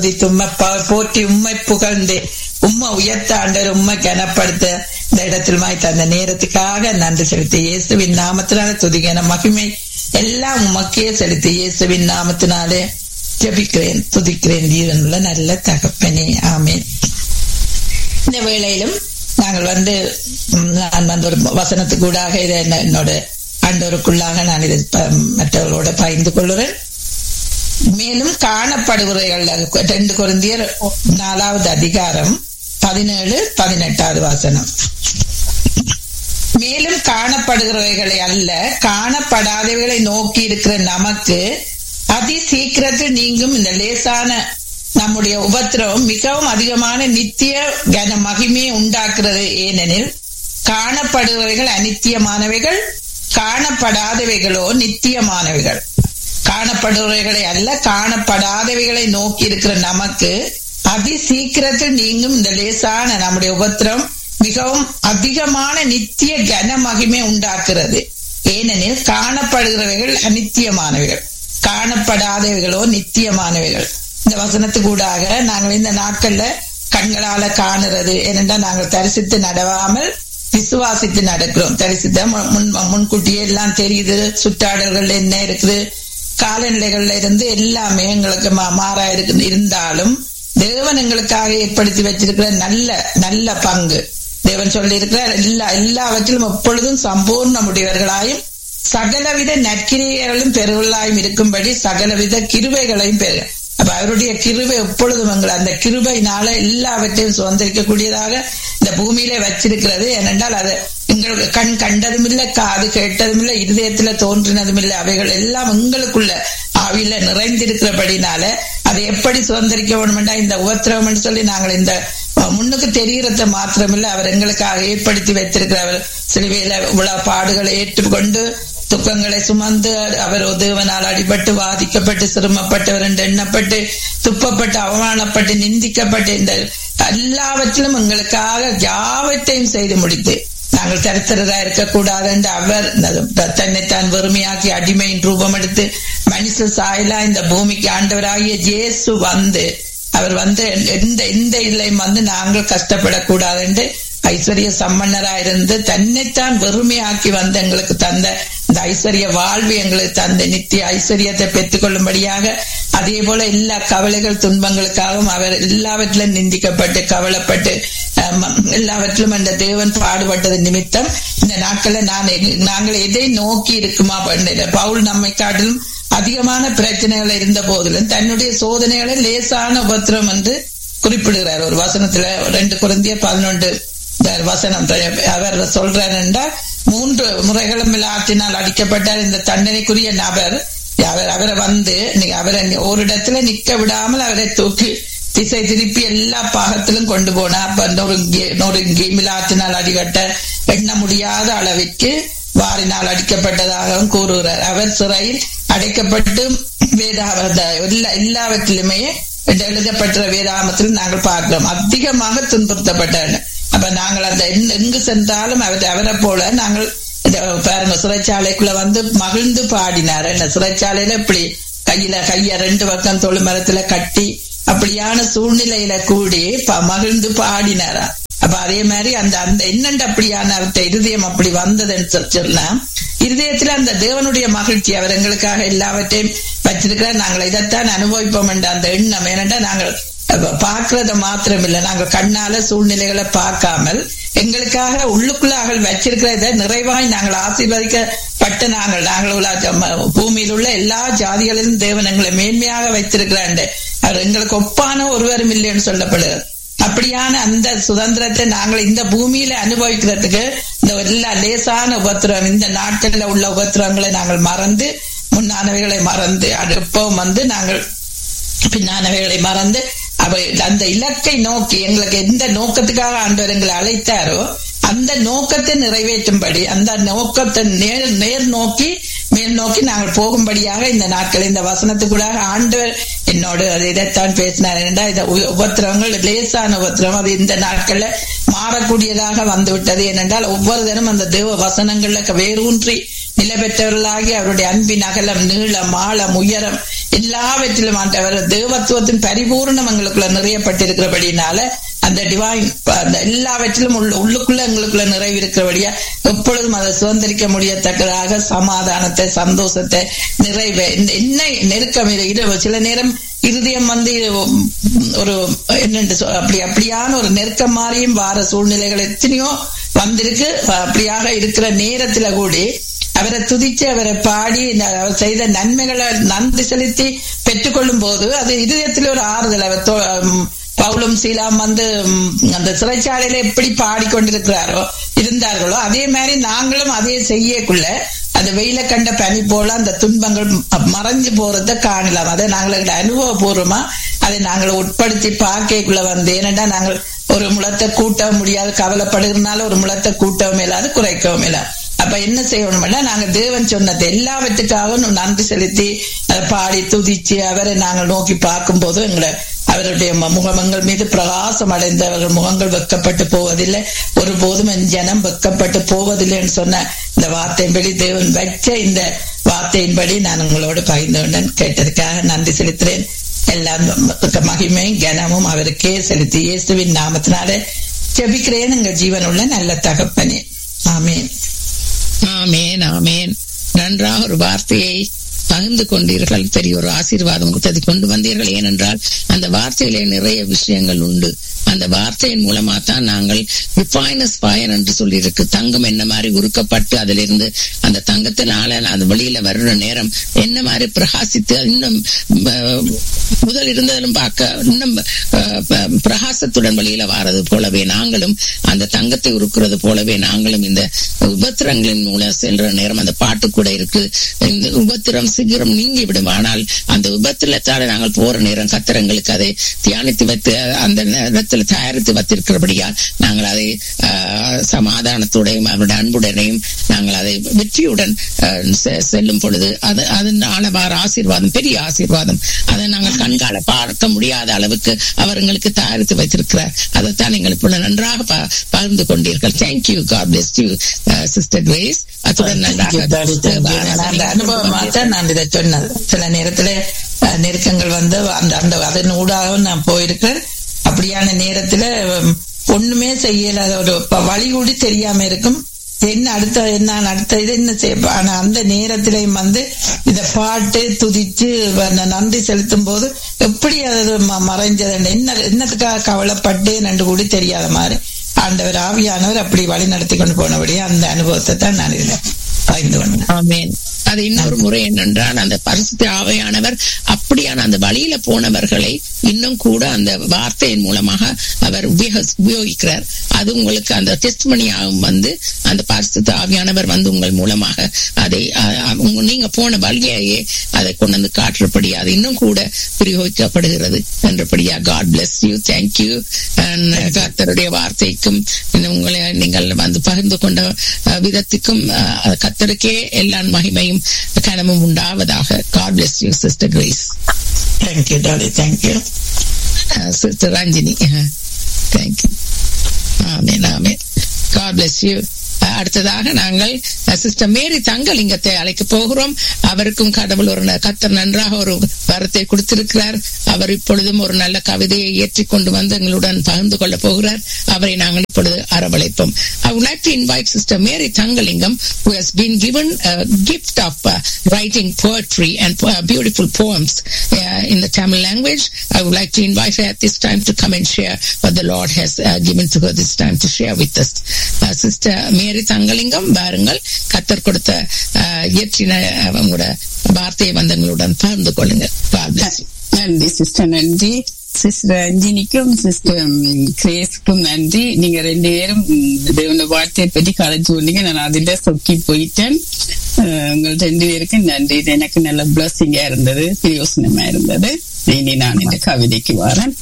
உம்மை போற்றி உம்மை புகழ்ந்து உம்மை உயர்த்த ஆண்டவர் உம்மை கனப்படுத்த இந்த இடத்தில் தந்த நேரத்துக்காக நன்றி செலுத்தி இயேசுவின் நாமத்தினால துதிகன மகிமை எல்லாம் உமக்கே செலுத்தி இயேசுவின் நாமத்தினாலே ஜெபிக்கிறேன் துதிக்கிறேன் ஜீவனுள்ள நல்ல தகப்பனே ஆமென். இந்த வேளையிலும் நாங்கள் நான் ஒரு வசனத்துக்கூடாக இதை என்னோட ஆண்டவருக்குள்ளாக நான் இதை மற்றவர்களோட பகிர்ந்து கொள்கிறேன். மேலும் காணப்படுகிறவர்கள் 2 கொரிந்தியர் 4வது அதிகாரம் 17-18 வசனம். மேலும் காணப்படுகிறவைகளை அல்ல காணப்படாதவைகளை நோக்கி இருக்கிற நமக்கு அதி சீக்கிரத்தில் நீங்கும் இந்த லேசான நம்முடைய உபத்திரவம் மிகவும் அதிகமான நித்திய கன மகிமையை உண்டாக்குறது. ஏனெனில் காணப்படுகிறவைகள் அநித்தியமானவைகள், காணப்படாதவைகளோ நித்தியமானவைகள். காணப்படுகிறவைகளை அல்ல காணப்படாதவைகளை நோக்கி இருக்கிற நமக்கு அதி சீக்கிரத்தில் நீங்கும் இந்த லேசான நம்முடைய உபத்திரம் மிகவும் அதிகமான நித்திய கன மகிமை உண்டாக்குறது. ஏனெனில் காணப்படுகிறவைகள் அநித்தியமானவைகள், காணப்படாதவைகளோ நித்தியமானவைகள். இந்த வசனத்துக்கூடாக நாங்கள் இந்த நாட்கள்ல கண்களால காணுறது ஏனென்றால் நாங்கள் தரிசித்து நடவாமல் விசுவாசித்து நடக்கிறோம். தரிசித்த முன்கூட்டியே எல்லாம் தெரியுது, சுற்றாடல்கள் என்ன இருக்குது, காலநிலைகள்ல இருந்து எல்லாமே எங்களுக்கு மாறா இருந்தாலும் தேவன் எங்களுக்காக ஏற்படுத்தி வச்சிருக்கிற நல்ல பங்கு. தேவன் சொல்லி இருக்கிற எல்லாவற்றிலும் எப்பொழுதும் சம்பூர்ண முடிவர்களாயும் சகலவித நற்கிரியைகளும் பெருகளாயும் இருக்கும்படி சகலவித கிருபைகளையும் பெரு. அப்ப அவருடைய கிருபை எப்பொழுதும் எங்களை அந்த கிருபையினால எல்லாவற்றையும் சுதந்திரிக்கக்கூடியதாக இந்த பூமியிலே வச்சிருக்கிறது. ஏனென்றால் அது எங்களுக்கு கண் கண்டதும் இல்லை, காது கேட்டதும் இல்லை, இருதயத்துல தோன்றினதும் இல்லை. அவைகள் எல்லாம் எங்களுக்குள்ள ஆவியில நிறைந்திருக்கிறபடினால அதை எப்படி சுதந்திரிக்க வேணும்னா இந்த உபத்திரவம் என்று சொல்லி நாங்கள் இந்த முன்னுக்கு தெரிகிறத மாத்திரமில்லை, அவர் எங்களுக்காக ஏற்படுத்தி வைத்திருக்கிறவர் சிலுவையில இவ்வளவு பாடுகளை ஏற்றுக்கொண்டு துக்கங்களை சுமந்து அவர் தேவனால் அடிபட்டு வாதிக்கப்பட்டு சிரமப்பட்டவர் என்று எண்ணப்பட்டு துப்பப்பட்டு அவமானப்பட்டு நிந்திக்கப்பட்டு இந்த எல்லாவற்றிலும் எங்களுக்காக யாவற்றையும் செய்து முடித்து நாங்கள் தரித்திரரா இருக்கக்கூடாது என்று அவர் தன்னைத்தான் வெறுமையாக்கி அடிமையின் ரூபம் எடுத்து மனுஷ சாயலா இந்த பூமிக்கு ஆண்டவராகிய இயேசு வந்து அவர் வந்து எந்த இல்லையும் வந்து நாங்கள் கஷ்டப்படக்கூடாது என்று ஐஸ்வர்ய சம்பன்னராயிருந்து தன்னைத்தான் வெறுமையாக்கி வந்து எங்களுக்கு தந்த இந்த ஐஸ்வர்ய வாழ்வு எங்களுக்கு தந்த நித்திய ஐஸ்வர்யத்தை பெற்றுக் கொள்ளும்படியாக அதே போல எல்லா கவலைகள் துன்பங்களுக்காகவும் அவர் எல்லாவற்றிலும் நிந்திக்கப்பட்டு கவலைப்பட்டு எல்லாவற்றிலும் அந்த தேவன் பாடுபட்டது நிமித்தம் இந்த நாட்களை நாங்கள் எதை நோக்கி இருக்குமா பண்ண பவுல் நம்மை காட்டிலும் அதிகமான பிரச்சனைகள் இருந்த போதிலும் தன்னுடைய சோதனைகளை லேசான உபத்திரம் என்று குறிப்பிடுகிறார். ஒரு வசனத்துல 2 கொரிந்தியர் 11 வசனம் அவர் சொல்றார் என்றால் 3 முறைகளும் ஆற்றினால் அடிக்கப்பட்டார். இந்த தண்டனைக்குரிய நபர் அவரை வந்து அவரை ஒரு இடத்துல நிக்க விடாமல் அவரை தூக்கி திசை திருப்பி எல்லா பாகத்திலும் கொண்டு போனார். நொறுங்கி மிலாற்றினால் அடிக்கட்ட எண்ண முடியாத அளவிற்கு வாரினால் அடிக்கப்பட்டதாகவும் கூறுகிறார். அவர் சிறையில் அடைக்கப்பட்டு எல்லாவற்றிலுமே எழுதப்பட்ட வேதாமத்தில் நாங்கள் பார்க்கிறோம் அதிகமாக துன்புறுத்தப்பட்டார். அப்ப நாங்கள் அந்த எங்கு சென்றாலும் அவரை போல நாங்கள் பாருங்க சிறைச்சாலைக்குள்ள வந்து மகிழ்ந்து பாடினார். என்ன சிறைச்சாலையில இப்படி கைய 2 பக்கம் தொழுமரத்துல கட்டி அப்படியான சூழ்நிலையில கூடி மகிழ்ந்து பாடினாரா. அப்ப அதே மாதிரி அந்த என்னண்டு அப்படியான அவர்கிட்ட இருதயம் அப்படி வந்ததுன்னு சொன்னா இருதயத்துல அந்த தேவனுடைய மகிழ்ச்சி அவர் எங்களுக்காக எல்லாவற்றையும் வச்சிருக்கிறார். நாங்கள் இதைத்தான் அனுபவிப்போம் என்ற அந்த எண்ணம். ஏனென்றா நாங்கள் பார்க்கறத மாத்திரம் இல்லை, நாங்கள் கண்ணால சூழ்நிலைகளை பார்க்காமல் எங்களுக்காக உள்ளுக்குள்ளாக வச்சிருக்கிறத நிறைவாய் நாங்கள் ஆசீர்வதிக்கப்பட்ட நாங்கள் பூமியில் உள்ள எல்லா ஜாதிகளிலும் தேவன் எங்களை மேன்மையாக வைத்திருக்கிறார். அவர் எங்களுக்கு ஒப்பான ஒருவரும் இல்லைன்னு சொல்லப்படுகிறார். அப்படியான அந்த சுதந்திரத்தை நாங்கள் இந்த பூமியில அனுபவிக்கிறதுக்கு இந்த எல்லா லேசான உபத்திரம் இந்த நாட்கள்ல உள்ள உபத்திரங்களை நாங்கள் மறந்து முன்னானவைகளை மறந்து எப்பவும் வந்து நாங்கள் பின்னானவைகளை மறந்து அந்த இலக்கை நோக்கி எங்களுக்கு எந்த நோக்கத்துக்காக ஆண்டவர் எங்களை அழைத்தாரோ அந்த நோக்கத்தை நிறைவேற்றும்படி அந்த நோக்கத்தை நேர் நோக்கி மேல் நோக்கி நாங்கள் போகும்படியாக இந்த நாட்கள் இந்த வசனத்துக்குள்ளாக ஆண்டவர் என்னோடு இதைத்தான் பேசினார். என்றா இந்த உபத்திரவங்கள் லேசான உபத்திரவம் அது இந்த நாட்கள்ல மாறக்கூடியதாக வந்து விட்டது. ஏனென்றால் ஒவ்வொரு தினம் அந்த தேவ வசனங்கள்ல வேரூன்றி நிலை பெற்றவர்களாகி அவருடைய அன்பின் அகலம் நீளம் ஆழம் உயரம் எல்லாவற்றிலும் ஆண்டவர் தேவத்துவத்தின் பரிபூர்ணம் எங்களுக்குள்ள நிறையப்பட்டிருக்கிறபடினால அந்த டிவைன் அந்த எல்லாவற்றிலும் உள்ளுக்குள்ள எங்களுக்குள்ள நிறைவு இருக்கிறபடியா எப்பொழுதும் அதை சுதந்திரிக்க முடியத்தக்கதாக சமாதானத்தை, சந்தோஷத்தை, நிறைவை, என்ன நெருக்கம் சில நேரம் இருதயம் ஒரு என்னென்று அப்படியான ஒரு நெருக்கம் மாதிரியும் வார சூழ்நிலைகள் எத்தனையோ வந்திருக்கு. அப்படியாக இருக்கிற நேரத்துல கூடி அவரை துதிச்சு அவரை பாடி அவர் செய்த நன்மைகளை நன்றி செலுத்தி பெற்றுக்கொள்ளும் போது அது இதயத்தில் ஒரு ஆறுதல். அவர் பவுலும் சீலாம் அந்த சிறைச்சாலையில எப்படி இருந்தார்களோ அதே மாதிரி நாங்களும் அதே செய்யக்குள்ள அந்த வெயில கண்ட பனி போல அந்த துன்பங்கள் மறைஞ்சு போறத காணலாம். அதை நாங்கள் அனுபவபூர்வமா அதை நாங்கள் உட்படுத்தி பார்க்கக்குள்ள ஏனென்றா நாங்கள் ஒரு முளத்தை கூட்டவும் முடியாது, கவலைப்படுகிறதுனால ஒரு முளத்தை கூட்டவும் இல்லாது குறைக்கவும் இல்லை. அப்ப என்ன செய்யணும்னா நாங்க தேவன் சொன்னது எல்லாவற்றுக்காகவும் நன்றி செலுத்தி அதை பாடி துதிச்சு அவரை நாங்கள் நோக்கி பார்க்கும் போது அவருடைய முகங்கள் மீது பிரகாசம் அடைந்த அவர்கள் முகங்கள் வெக்கப்பட்டு போவதில்லை, ஒருபோதும் என் ஜனம் வெக்கப்பட்டு போவதில்லைன்னு சொன்ன இந்த வார்த்தையின்படி தேவன் வச்ச இந்த வார்த்தையின்படி நான் உங்களோடு பகிர்ந்தவுடன் கேட்டதுக்காக நன்றி செலுத்துறேன். எல்லாம் மகிமையும் கனமும் அவருக்கே செலுத்தி இயேசுவின் நாமத்தினாலே ஜெபிக்கிறேன் எங்கள் ஜீவனுள்ள நல்ல தகப்பனே. ஆமேன், ஆமேன், ஆமேன். நன்றாக ஒரு வார்த்தையை பகிர்ந்து கொண்டீர்கள். பெரிய ஒரு ஆசீர்வாதம் கொடுத்தது கொண்டு வந்தீர்கள். ஏனென்றால் அந்த வார்த்தையிலே நிறைய விஷயங்கள் உண்டு. அந்த வார்த்தையின் மூலமா தான் நாங்கள் ரிஃபைனஸ் ஃபயர் என்று சொல்லி இருக்கு. தங்கம் என்ன மாதிரி உருக்கப்பட்டு அதிலிருந்து அந்த தங்கத்தினால அது வெளியில வர்ற நேரம் என்ன மாதிரி பிரகாசித்து இன்னும் முதல் இருந்ததிலும் பார்க்க இன்னும் பிரகாசத்துடன் வெளியில வாரது போலவே நாங்களும் அந்த தங்கத்தை உருக்குறது போலவே நாங்களும் இந்த உபத்திரங்களின் மூலம் சென்ற நேரம் அந்த பாட்டு கூட இருக்கு. இந்த உபத்திரம் சீக்கிரம் நீங்கி விடும், ஆனால் அந்த உபத்திரத்தால நாங்கள் போற நேரம் கத்திரங்களுக்கு அதை தியானித்து வைத்து அந்த நேரத்தில் தயாரித்து வைத்திருக்கிறபடியால் நாங்கள் அதை சமாதானத்துடையும் அவருடைய அன்புடனையும் நாங்கள் அதை வெற்றியுடன் செல்லும் பொழுது அது அதனால வார ஆசீர்வாதம் பெரிய ஆசீர்வாதம். அதை நாங்கள் கண்கால பார்க்க முடியாத அளவுக்கு அவர் எங்களுக்கு தயாரித்து வைத்திருக்கிறார். அதைத்தான் நீங்கள் இப்ப நன்றாக பகிர்ந்து கொண்டீர்கள். Thank you. God bless you sister grace. அத்துடன் அனுபவமாக நான் இதை சொன்னது. சில நேரத்துல நெருக்கங்கள் வந்து அந்த அதன் ஊடாக நான் போயிருக்கிறேன். அப்படியான நேரத்துல ஒண்ணுமே செய்யலாத ஒரு வழி கூடி தெரியாம இருக்கும். என்ன அடுத்த இது என்ன செய்ய. ஆனா அந்த நேரத்திலையும் இத பாட்டு துதிச்சு நன்றி செலுத்தும் போது எப்படி அது மறைஞ்சது என்னத்துக்காக கவலைப்பட்டேன் என்று கூட தெரியாத மாதிரி ஆண்டவர் ஆவியானவர் அப்படி வழி நடத்தி கொண்டு போனபடியே அந்த அனுபவத்தை தான் நான் இதுல பகிர்ந்து கொண்டேன். அது இன்னொரு முறை என்னென்றால் அந்த பரிசுத்த ஆவியானவர் அப்படியான அந்த வழியில போனவர்களை இன்னும் கூட அந்த வார்த்தையின் மூலமாக அவர் உபயோகிக்கிறார். அது உங்களுக்கு அந்த டெஸ்ட்மனியாகவும் அந்த பரிசுத்த ஆவியானவர் உங்கள் மூலமாக அதை நீங்க போன வழியையே அதை கொண்டு வந்து காட்டுறபடி அது இன்னும் கூட பிரயோகிக்கப்படுகிறது என்றபடியா. God bless you. தேங்க்யூ. கர்த்தருடைய வார்த்தைக்கும் உங்களை நீங்கள் பகிர்ந்து கொண்ட விதத்துக்கும் கர்த்தருக்கே எல்லா மகிமையும் கனமும் உண்டாவதாக. God bless you, Sister Grace. Thank you, darling. Thank you. Sister Ranjini. Thank you. Amen, amen. God bless you. அடுத்ததாக நாங்கள் சிஸ்டர் மேரி தங்கலிங்கத்தை அழைக்க போகிறோம். அவருக்கும் கடவுள் கர்த்தர் நன்றாக ஒரு வரத்தை கொடுத்திருக்கிறார். அவர் இப்பொழுதும் ஒரு நல்ல கவிதையை ஏற்றிக்கொண்டு எங்களுடன் பகிர்ந்து கொள்ள போகிறார். அவரை நாங்கள் இப்பொழுது அரவழைப்போம். I would like to invite Sister Mary Thangalingam, who has been given a gift of writing poetry and beautiful poems in the Tamil language. I would like to invite her at this time to come and share what the Lord has given to her this time to share with us. Sister Mary Thangalingam, பாருங்கள் கர்த்தர் கொடுத்த இயற்றின உங்களோட வார்த்தையை எங்களுடன் பகிர்ந்து கொள்ளுங்கள். நன்றி sister. நன்றி சிஸ்டர் ரஞ்சினிக்கும் சிஸ்டர் கிரேஸ்க்கும் நன்றி. நீங்க 2 பேரும் தேவன வார்த்தையை பற்றி கலைச்சு கொண்டீங்க. நான் அதில சொக்கி போயிட்டேன். உங்கள் 2 பேருக்கும் நன்றி. இது எனக்கு நல்ல பிளஸிங்கா இருந்தது, பிரயோசனமா இருந்தது. இனி நான் இந்த கவிதைக்கு வரேன்.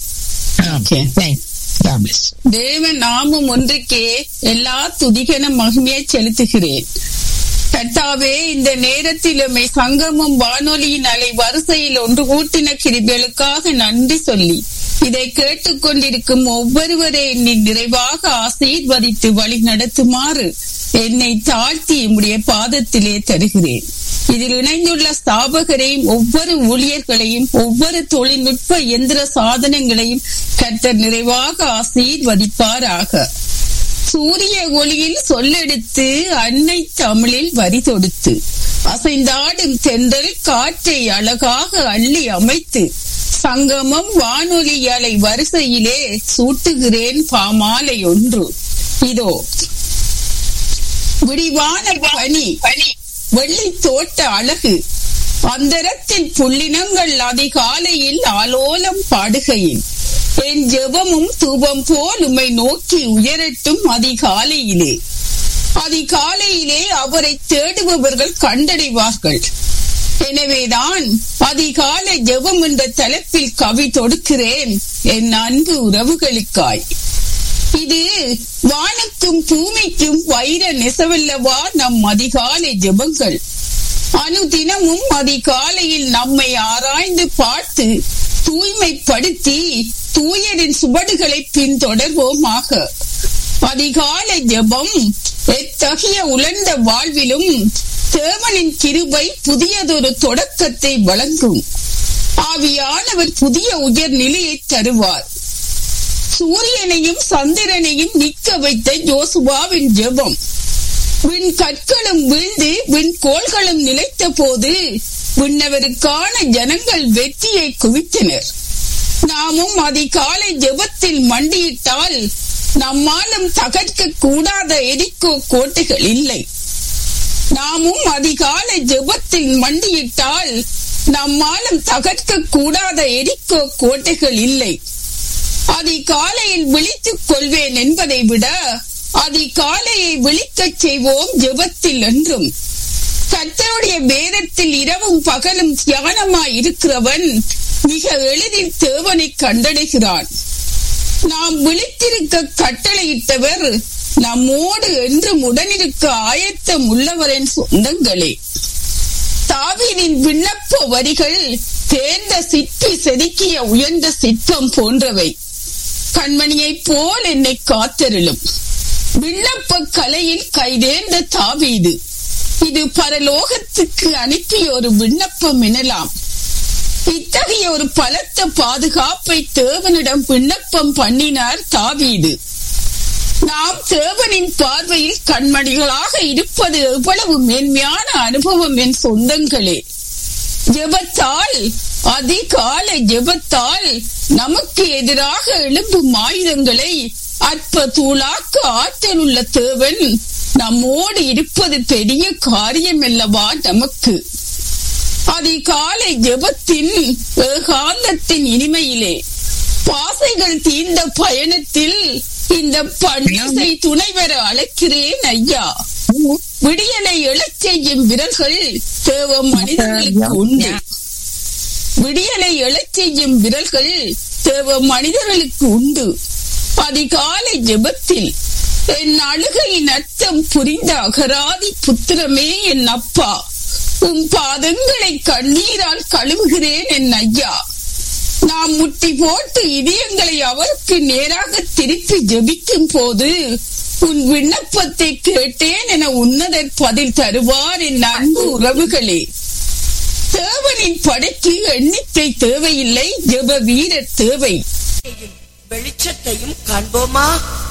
தேவன் நாமம் ஒன்றுக்கே எல்லா துதிகன மகிமையை செலுத்துகிறேன். கர்த்தாவே, இந்த நேரத்திலுமே சங்கமும் வானொலியின் அலை வரிசையில் ஒன்று கூட்டின கிருபைகளுக்காக நன்றி சொல்லி இதை கேட்டுக்கொண்டிருக்கும் ஒவ்வொருவரை நீ நிறைவாக ஆசீர்வதித்து வழி நடத்துமாறு என்னை தாழ்த்தி உம்முடைய பாதத்திலே தருகிறேன். இதில் இணைந்துள்ள ஸ்தாபகரையும் ஒவ்வொரு ஊழியர்களையும் ஒவ்வொரு தொழில்நுட்ப எந்திர சாதனங்களையும் கர்த்தர் நிறைவாக ஆசீர்வதிப்பாராக. சூரிய ஒளியில் சொல்லெடுத்து அன்னை தமிழில் வரி தொடுத்து அசைந்தாடும் தென்றல் காற்றை அழகாக அள்ளி அமைத்து சங்கமம் வானொலி அலை வரிசையிலே சூட்டுகிறேன் பாமாலை ஒன்று. இதோ விரிவான பனி வெள்ளி தோட்ட அழகு அந்தரத்தில் புள்ளினங்கள் அதிகாலையில் ஆலோலம் பாடுகையில் என் ஜெபமும் தூபம் போல் உம்மை நோக்கி உயரட்டும். அதிகாலையிலே அவரை தேடுபவர்கள் கண்டடைவார்கள். எனவேதான் அதிகாலை ஜெபம் என்ற தலைப்பில் கவி தொடுக்கிறேன் என் அன்பு உறவுகளுக்காய். இது வானுக்கும் பூமிக்கும் வைர நெசவல்லவா நம் அதிகாலை ஜெபங்கள். அனுதினமும் அதிகாலையில் நம்மை ஆராய்ந்து பார்த்து தூய்மைப்படுத்தி தூயரின் சுவடுகளை பின்தொடர்வோமாக. அதிகாலை ஜெபம் எத்தகைய உலர்ந்த வாழ்விலும் தேவனின் கிருபை புதியதொரு தொடக்கத்தை வழங்கும். ஆவியானவர் புதிய உயர் நிலையை தருவார். சூரியனையும் சந்திரனையும் நிற்க வைத்த யோசுவாவின் ஜெபம். விண் கற்களும் வீழ்ந்து விண் கோள்களும் நிலைத்த போது விண்ணவருக்கான ஜனங்கள் வெற்றியை குவித்தனர். நாமும் அதிகாலை ஜெபத்தில் மண்டியிட்டால் நம்மாலும் தகர்க்க கூடாத எரிக்கோ கோட்டைகள் இல்லை. நாமும் அதிகாலை ஜெபத்தில் மண்டியிட்டால் நம்மாலும் தகர்க்க கூடாத எரிக்கோ கோட்டைகள் இல்லை. அதிகாலையில் விழித்துக் கொள்வேன் என்பதை விட அதிகாலையை விழிக்கச் செய்வோம் ஜெபத்தில் என்றும். கர்த்தருடைய வேதத்தில் இரவும் பகலும் தியானமாய் இருக்கிறவன் மிக எளிதில் தேவனை கண்டடைகிறான். நாம் விழித்திருக்க கட்டளையிட்டவர் நம்மோடு என்றும் உடனிருக்க ஆயத்தம் உள்ளவரின் சொந்தங்களே. தாவீதின் விண்ணப்ப வரிகள் தேர்ந்த சிற்பி செதுக்கிய உயர்ந்த சிற்பம் போன்றவை. கண்மணியை போல் என்னை காத்தருளும். விண்ணப்ப கலையில் கைதேர்ந்த தாவீது இது பரலோகத்துக்கு அனுப்பிய ஒரு விண்ணப்பம் எனலாம். இத்தகைய ஒரு பலத்த பாதுகாப்பை தேவனிடம் விண்ணப்பம் பண்ணினார் தாவீது. நாம் தேவனின் பார்வையில் கண்மணிகளாக இருப்பது எவ்வளவு மேன்மையான அனுபவம் என் சொந்தங்களே. ஜெபத்தால் அதிகாலை ஜெபத்தால் நமக்கு எதிராக எழும்பும் ஆயுதங்களை அற்ப தூளாக்க ஆற்றல் உள்ள தேவன் நம்மோடு இருப்பது பெரிய காரியம் அல்லவா நமக்கு. அதிகாலை ஜெபத்தின் ஏகாந்தத்தின் இனிமையிலே பாசைகள் தீர்ந்த பயணத்தில் இந்த பண்டிகை துணை வர அழைக்கிறேன் ஐயா. விடியலை எழச் செய்யும் விரல்கள் தேவ மனிதர்களுக்கு உண்டு. விடியலை எழச் செய்யும் விரல்கள் தேவ மனிதர்களுக்கு உண்டு. அதிகாலை ஜெபத்தில் என் அழுகையின் அர்த்தம் புரிந்த அகராதி புத்திரமே என் அப்பா, உன் பாதங்களை கண்ணீரால் கழுவுகிறேன் என் ஐயா. நாம் முட்டி போட்டு இதயங்களை அவருக்கு நேராக திருப்பி ஜெபிக்கும் போது உன் விண்ணப்பத்தை கேட்டேன் என உன்னதர் பதில் தருவார் என் அன்பு உறவுகளே. தேவனின் படைக்கு எண்ணிக்கை தேவையில்லை, ஜெப வீரர் தேவை. வெளிச்சத்தையும் காண்போமா?